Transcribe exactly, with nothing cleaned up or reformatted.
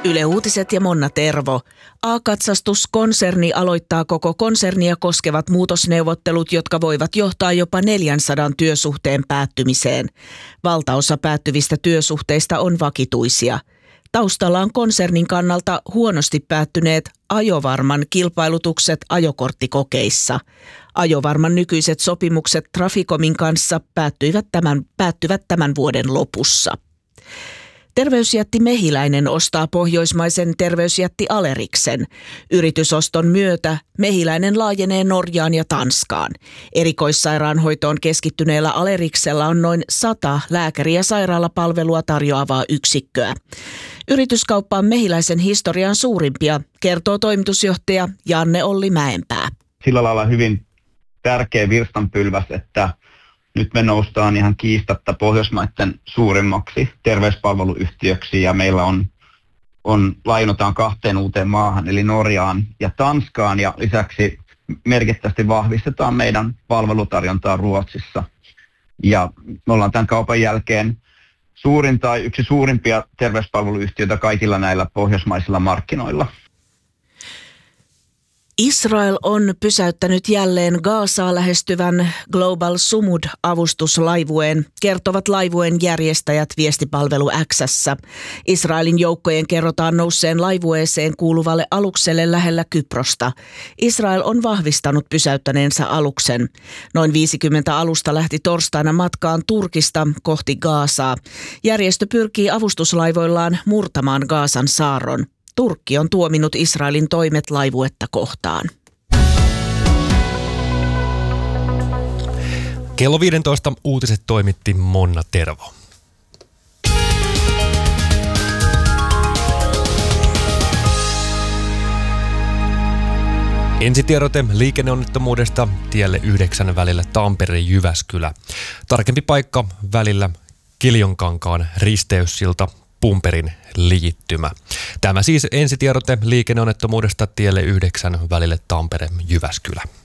Yle Uutiset ja Monna Tervo. A-katsastuskonserni aloittaa koko konsernia koskevat muutosneuvottelut, jotka voivat johtaa jopa neljänsadan työsuhteen päättymiseen. Valtaosa päättyvistä työsuhteista on vakituisia. Taustalla on konsernin kannalta huonosti päättyneet Ajovarman kilpailutukset ajokorttikokeissa. Ajovarman nykyiset sopimukset Traficomin kanssa päättyivät tämän, päättyvät tämän vuoden lopussa. Terveysjätti Mehiläinen ostaa pohjoismaisen terveysjätti Aleriksen. Yritysoston myötä Mehiläinen laajenee Norjaan ja Tanskaan. Erikoissairaanhoitoon keskittyneellä Aleriksella on noin sata lääkäri- ja sairaalapalvelua tarjoavaa yksikköä. Yrityskauppa on Mehiläisen historian suurimpia, kertoo toimitusjohtaja Janne Olli Mäenpää. Sillä lailla hyvin tärkeä virstanpylväs, että nyt me noustaan ihan kiistatta Pohjoismaiden suurimmaksi terveyspalveluyhtiöksi ja meillä on, on lainotaan kahteen uuteen maahan, eli Norjaan ja Tanskaan, ja lisäksi merkittävästi vahvistetaan meidän palvelutarjontaa Ruotsissa. Ja me ollaan tämän kaupan jälkeen suurin tai yksi suurimpia terveyspalveluyhtiöitä kaikilla näillä pohjoismaisilla markkinoilla. Israel on pysäyttänyt jälleen Gazaa lähestyvän Global Sumud-avustuslaivueen, kertovat laivueen järjestäjät viestipalvelu X:ssä. Israelin joukkojen kerrotaan nousseen laivueeseen kuuluvalle alukselle lähellä Kyprosta. Israel on vahvistanut pysäyttäneensä aluksen. Noin viisikymmentä alusta lähti torstaina matkaan Turkista kohti Gazaa. Järjestö pyrkii avustuslaivoillaan murtamaan Gazan saarron. Turkki on tuominut Israelin toimet laivuetta kohtaan. Kello viisitoista uutiset toimitti Monna Tervo. Ensitiedote liikenneonnettomuudesta tielle yhdeksän välillä Tampere-Jyväskylä. Tarkempi paikka välillä Kiljonkankaan risteyssilta Pumperin liittymä. Tämä siis ensitiedote liikenneonnettomuudesta tielle yhdeksän välille Tampere-Jyväskylä.